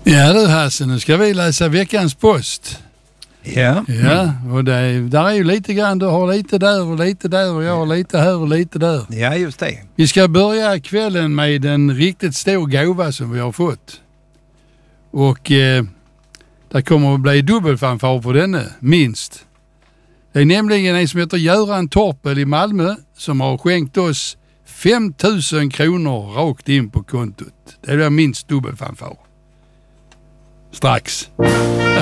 Ja du Hasse, nu ska vi läsa veckans post. Ja. Ja, och där är ju lite grann, du har lite där och lite där och jag har lite här och lite där. Ja, just det. Vi ska börja kvällen med en riktigt stor gåva som vi har fått. Och det kommer att bli dubbelfanfar på denne, minst. Det är nämligen en som heter Göran Torpel i Malmö som har skänkt oss 5 000 kronor rakt in på kontot. Det är minst dubbelfanfar. Strax.